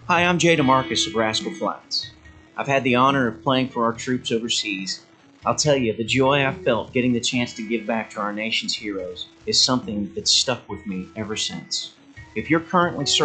Hi, I'm Jay DeMarcus of Rascal Flatts. I've had the honor of playing for our troops overseas. I'll tell you, the joy I felt getting the chance to give back to our nation's heroes is something that's stuck with me ever since. If you're currently